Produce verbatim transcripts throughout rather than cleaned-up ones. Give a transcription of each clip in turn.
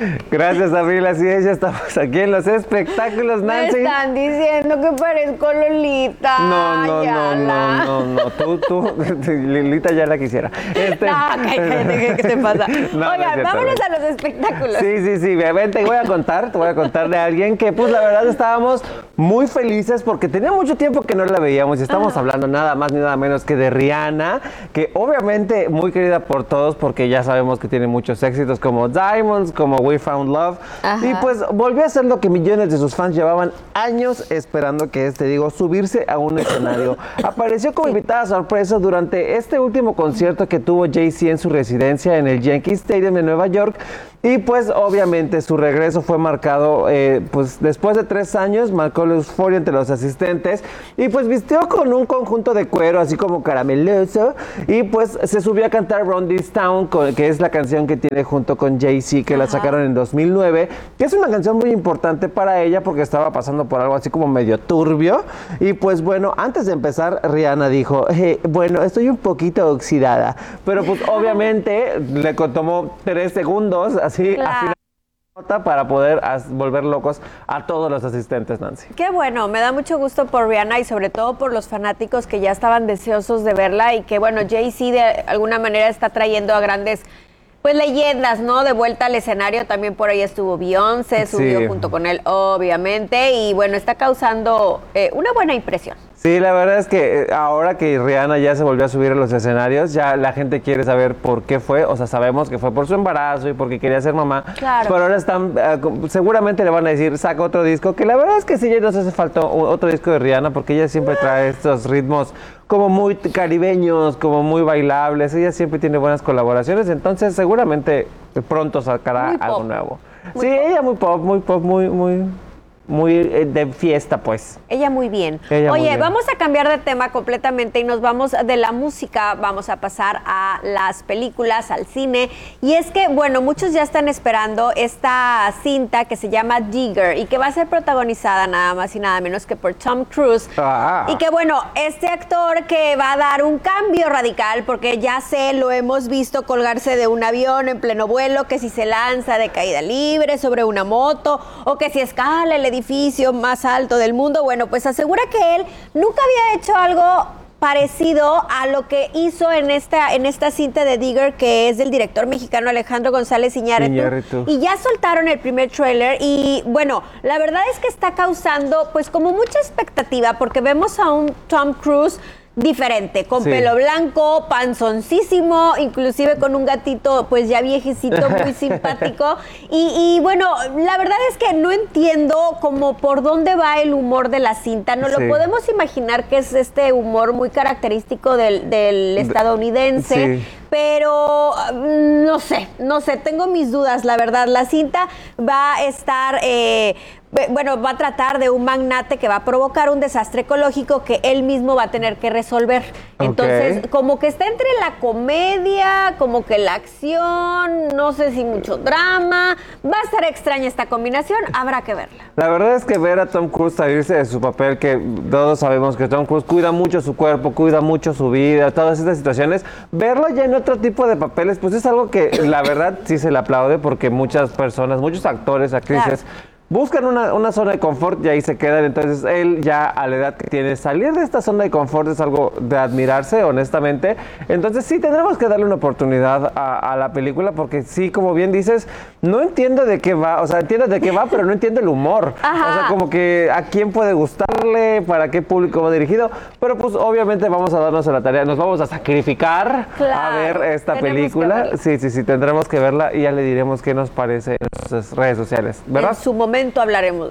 Gracias, Abril. Así es, ya estamos aquí en los espectáculos, Nancy. Me están diciendo que parezco Lolita. No, no, Ayala. no, no, no, no. Tú, tú, Lolita ya la quisiera. Este... No, cállate, ¿qué te pasa? No, Oigan, no es vámonos cierto. a los espectáculos. Sí, sí, sí. Ven, te voy a contar, te voy a contar de alguien que, pues, la verdad estábamos muy felices porque tenía mucho tiempo que no la veíamos y estamos Ajá. hablando nada más ni nada menos que de Rihanna, que obviamente muy querida por todos porque ya sabemos que tiene muchos éxitos como Diamonds, como We Found Love. Ajá. Y pues volvió a hacer lo que millones de sus fans llevaban años esperando, que es, te digo, subirse a un escenario. Apareció como invitada sorpresa durante este último concierto que tuvo Jay-Z en su residencia en el Yankee Stadium de Nueva York. Y pues obviamente su regreso fue marcado, eh, pues después de tres años, marcó la euforia entre los asistentes y pues vistió con un conjunto de cuero así como carameloso y pues se subió a cantar Run This Town, con, que es la canción que tiene junto con Jay-Z, que Ajá. la sacaron en dos mil nueve, que es una canción muy importante para ella porque estaba pasando por algo así como medio turbio. Y pues bueno, antes de empezar, Rihanna dijo, hey, bueno, estoy un poquito oxidada, pero pues obviamente le tomó tres segundos así Claro. al final para poder volver locos a todos los asistentes, Nancy. Qué bueno, me da mucho gusto por Rihanna y sobre todo por los fanáticos que ya estaban deseosos de verla y que bueno, Jay-Z de alguna manera está trayendo a grandes pues leyendas, ¿no? De vuelta al escenario. También por ahí estuvo Beyoncé, subió Sí. junto con él, obviamente, y bueno, está causando eh, una buena impresión. Sí, la verdad es que ahora que Rihanna ya se volvió a subir a los escenarios, ya la gente quiere saber por qué fue. O sea, sabemos que fue por su embarazo y porque quería ser mamá. Claro. Pero ahora están, uh, seguramente le van a decir, saca otro disco, que la verdad es que sí, ya nos hace falta otro disco de Rihanna, porque ella siempre trae estos ritmos como muy caribeños, como muy bailables. Ella siempre tiene buenas colaboraciones, entonces seguramente pronto sacará Muy algo pop. nuevo. Muy sí, pop. ella muy pop, muy pop, muy, muy... muy eh, de fiesta, pues. Ella muy bien. Ella muy Oye, bien. vamos a cambiar de tema completamente y nos vamos de la música, vamos a pasar a las películas, al cine. Y es que, bueno, muchos ya están esperando esta cinta que se llama Digger y que va a ser protagonizada nada más y nada menos que por Tom Cruise. Ah. Y que, bueno, este actor que va a dar un cambio radical, porque ya sé, lo hemos visto colgarse de un avión en pleno vuelo, que si se lanza de caída libre sobre una moto o que si escala el edificio más alto del mundo. Bueno, pues asegura que él nunca había hecho algo parecido a lo que hizo en esta en esta cinta de Digger, que es del director mexicano Alejandro González Iñárritu. Iñárritu. Y ya soltaron el primer tráiler y bueno, la verdad es que está causando pues como mucha expectativa porque vemos a un Tom Cruise diferente, con Sí. pelo blanco, panzoncísimo, inclusive con un gatito pues ya viejecito, muy simpático. Y, y bueno, la verdad es que no entiendo como por dónde va el humor de la cinta. No Sí. lo podemos imaginar que es este humor muy característico del, del estadounidense. Sí. Pero mm, no sé, no sé, tengo mis dudas, la verdad. La cinta va a estar, eh, bueno, va a tratar de un magnate que va a provocar un desastre ecológico que él mismo va a tener que resolver. Entonces, Ok. como que está entre la comedia, como que la acción, no sé si mucho drama. Va a estar extraña esta combinación, habrá que verla. La verdad es que ver a Tom Cruise salirse de su papel, que todos sabemos que Tom Cruise cuida mucho su cuerpo, cuida mucho su vida, todas estas situaciones, verlo ya en otro tipo de papeles, pues es algo que la verdad sí se le aplaude porque muchas personas, muchos actores, actrices, Claro. buscan una, una zona de confort y ahí se quedan. Entonces él ya a la edad que tiene, salir de esta zona de confort es algo de admirarse, honestamente. Entonces sí tendremos que darle una oportunidad a, a la película porque sí, como bien dices, no entiendo de qué va, o sea, entiendo de qué va, pero no entiendo el humor. Ajá. O sea, como que a quién puede gustarle, para qué público va dirigido, pero pues obviamente vamos a darnos a la tarea, nos vamos a sacrificar Claro, a ver esta tenemos película. que verla. Sí, sí, sí, tendremos que verla y ya le diremos qué nos parece en nuestras redes sociales, ¿verdad? En su momento hablaremos.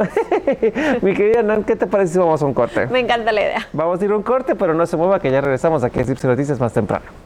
Mi querida Nan, ¿qué te parece si vamos a un corte? Me encanta la idea. Vamos a ir a un corte, pero no se mueva que ya regresamos aquí a Eclipse Noticias más temprano.